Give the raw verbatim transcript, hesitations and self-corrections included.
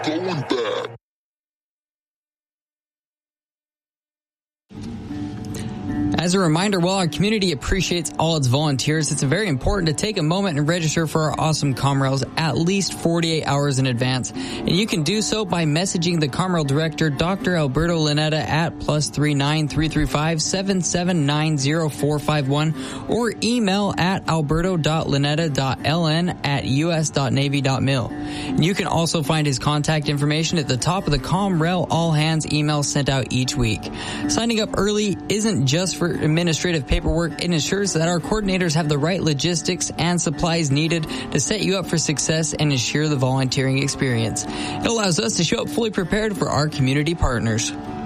going back. As a reminder, while our community appreciates all its volunteers, it's very important to take a moment and register for our awesome Comrails at least forty-eight hours in advance. And you can do so by messaging the Comrail director, Doctor Alberto Linetta, at plus three nine three three five seven seven nine zero four five one, or email at alberto dot linetta dot l n at u s dot navy dot mil. And you can also find his contact information at the top of the Comrail All Hands email sent out each week. Signing up early isn't just for administrative paperwork. It ensures that our coordinators have the right logistics and supplies needed to set you up for success and ensure the volunteering experience. It allows us to show up fully prepared for our community partners.